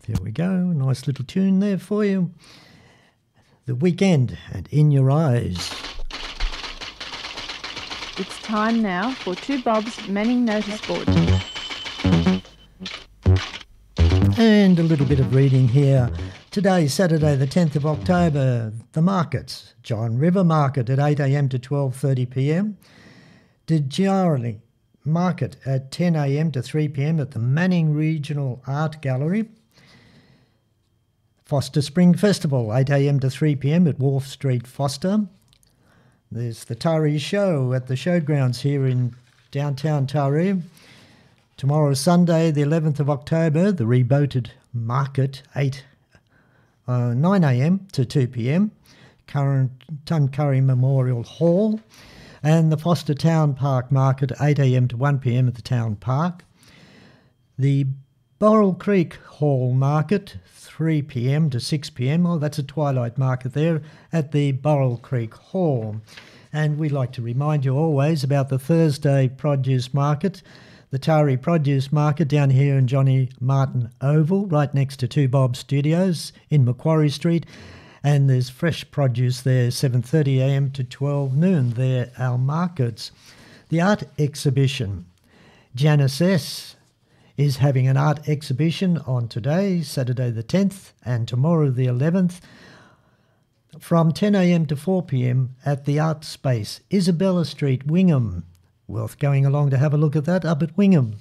There we go. Nice little tune there for you. The Weekend and In Your Eyes. It's time now for Two Bob's Manning Notice Board. And a little bit of reading here. Today, Saturday the 10th of October, the markets. John River Market at 8 a.m. to 12:30 p.m. Didjari Market at 10 a.m. to 3 p.m. at the Manning Regional Art Gallery. Foster Spring Festival, 8 a.m. to 3 p.m. at Wharf Street, Foster. There's the Taree Show at the Showgrounds here in downtown Taree. Tomorrow, Sunday, the 11th of October, the Reboated Market, 9 a.m. to 2 p.m. Tuncurry Memorial Hall. And the Foster Town Park Market, 8 a.m. to 1 p.m. at the Town Park. The Borrell Creek Hall Market, 3 p.m. to 6 p.m. Oh, that's a twilight market there at the Borrell Creek Hall. And we like to remind you always about the Thursday Produce Market, the Taree Produce Market down here in Johnny Martin Oval, right next to Two Bob Studios in Macquarie Street. And there's fresh produce there, 7:30 a.m. to 12 noon. They're our markets. The art exhibition. Janice S. is having an art exhibition on today, Saturday the 10th, and tomorrow the 11th, from 10 a.m. to 4 p.m. at the Art Space, Isabella Street, Wingham. Worth going along to have a look at that up at Wingham.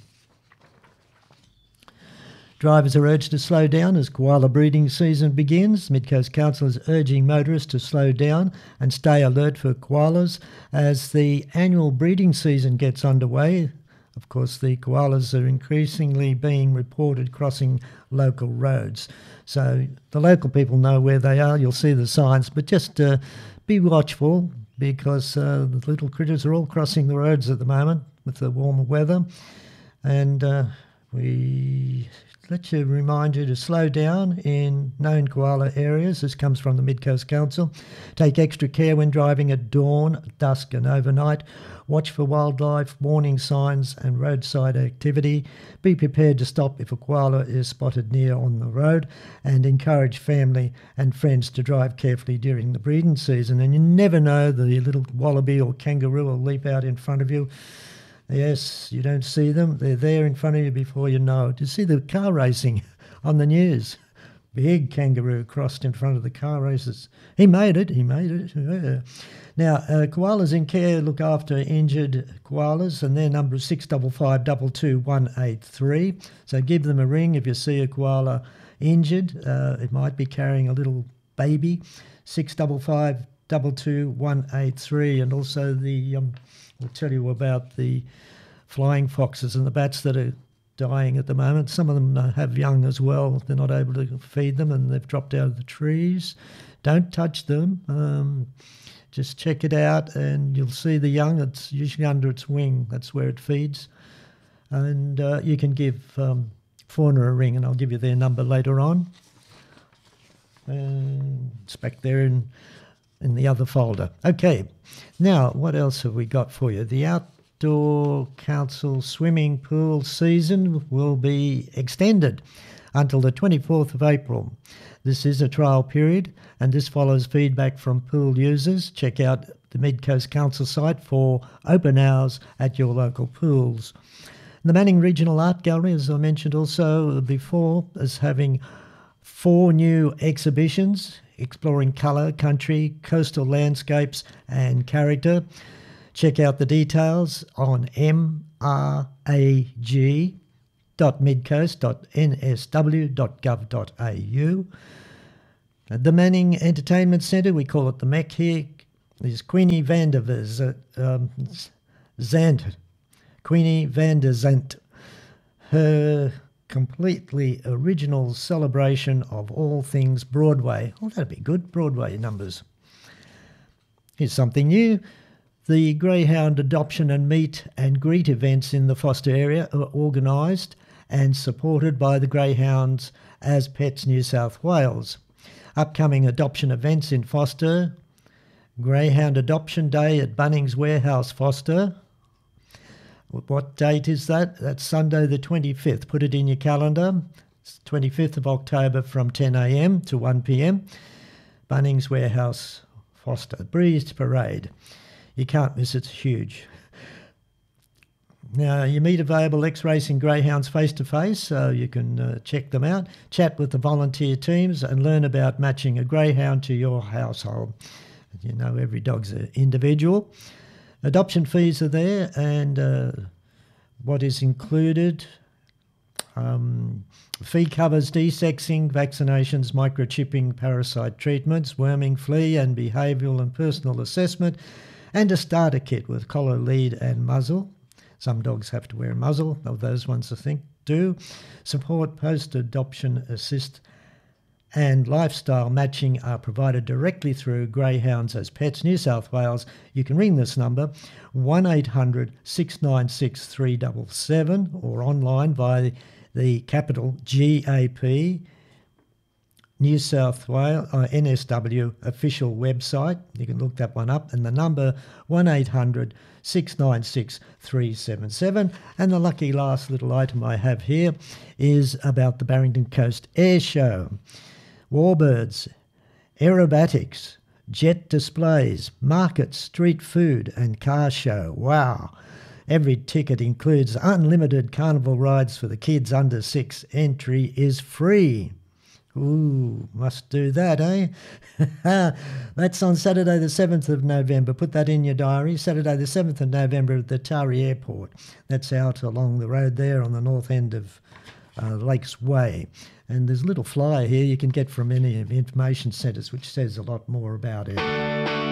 Drivers are urged to slow down as koala breeding season begins. Mid-Coast Council is urging motorists to slow down and stay alert for koalas as the annual breeding season gets underway. Of course, the koalas are increasingly being reported crossing local roads. So the local people know where they are. You'll see the signs, but just be watchful because the little critters are all crossing the roads at the moment with the warmer weather. And we remind you to slow down in known koala areas. This comes from the Mid-Coast Council. Take extra care when driving at dawn, dusk and overnight. Watch for wildlife, warning signs and roadside activity. Be prepared to stop if a koala is spotted near on the road, and encourage family and friends to drive carefully during the breeding season. And you never know, the little wallaby or kangaroo will leap out in front of you. Yes, you don't see them. They're there in front of you before you know it. You see the car racing on the news. Big kangaroo crossed in front of the car races. He made it. Yeah. Now, koalas in care look after injured koalas, and their number is 655 22183. So give them a ring if you see a koala injured. It might be carrying a little baby. 655 22183. And also we'll tell you about the flying foxes and the bats that are dying at the moment. Some of them have young as well. They're not able to feed them and they've dropped out of the trees. Don't touch them. Just check it out and you'll see the young. It's usually under its wing. That's where it feeds. And you can give Fauna a ring, and I'll give you their number later on. It's back there in the other folder. Okay, now what else have we got for you? The Outdoor Council swimming pool season will be extended until the 24th of April. This is a trial period, and this follows feedback from pool users. Check out the Mid-Coast Council site for open hours at your local pools. The Manning Regional Art Gallery, as I mentioned also before, is having 4 new exhibitions exploring colour, country, coastal landscapes and character. Check out the details on mrag.midcoast.nsw.gov.au. The Manning Entertainment Centre, we call it the MEC here, is Queenie van der Zandt. Her completely original celebration of all things Broadway. Oh, that'd be good, Broadway numbers. Here's something new. The Greyhound Adoption and Meet and Greet events in the Foster area are organised and supported by the Greyhounds as Pets New South Wales. Upcoming adoption events in Foster: Greyhound Adoption Day at Bunnings Warehouse, Foster. What date is that? That's Sunday the 25th. Put it in your calendar. It's 25th of October from 10 a.m. to 1 p.m. Bunnings Warehouse, Foster. Breeze Parade. You can't miss it. It's huge. Now, you meet available ex-racing greyhounds face-to-face, so you can check them out, chat with the volunteer teams and learn about matching a greyhound to your household. You know, every dog's an individual. Adoption fees are there, and what is included, fee covers desexing, vaccinations, microchipping, parasite treatments, worming, flea and behavioural and personal assessment, and a starter kit with collar, lead and muzzle. Some dogs have to wear a muzzle, those ones I think do. Support, post-adoption assist and lifestyle matching are provided directly through Greyhounds as Pets New South Wales. You can ring this number 1800 696 377 or online via the capital GAP New South Wales NSW official website. You can look that one up, and the number 1800 696 377. And the lucky last little item I have here is about the Barrington Coast Air Show. Warbirds, aerobatics, jet displays, market, street food and car show. Wow. Every ticket includes unlimited carnival rides for the kids under 6. Entry is free. Ooh, must do that, eh? That's on Saturday the 7th of November. Put that in your diary. Saturday the 7th of November at the Tari Airport. That's out along the road there on the north end of Lakes Way. And there's a little flyer here you can get from any of the information centres which says a lot more about it.